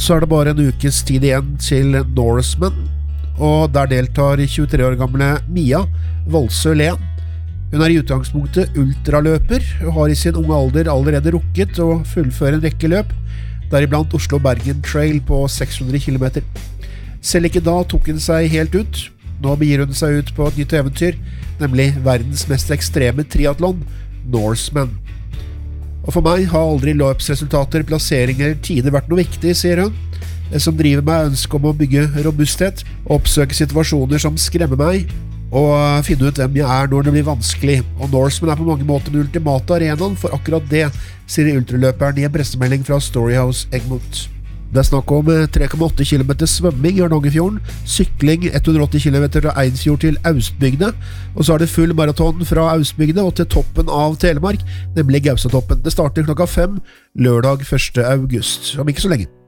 så det bare en ukes tid igjen til Norseman, og der deltar 23 år gamle Mia Voldsø Len. Hun i utgangspunktet ultraløper, og har i sin unge alder allerede rukket å fullføre en rekke løp, deriblant Oslo-Bergen Trail på 600 kilometer. Selv ikke da tok hun seg helt ut. Nå begir hun seg ut på et nytt eventyr, nemlig verdens mest ekstreme triathlon, Norseman. Og for meg har aldri løpsresultater, plasseringer eller tider vært noe viktig, sier hun. Det som driver meg ønske om å bygge robusthet, oppsøke situasjoner som skremmer meg, og finne ut hvem jeg når det blir vanskelig. Og Norseman på mange måter den ultimate arenaen for akkurat det, sier ultraløperen i en pressemelding fra Storyhouse Egmont. Det snakk om 3,8 km svømming i Hardangerfjorden, sykling 180 km fra Eidsfjord til Austbygde, og så det full maraton fra Austbygde og til toppen av Telemark, nemlig Gausatoppen. Det starter klokka 5, lørdag 1. august, om ikke så lenge.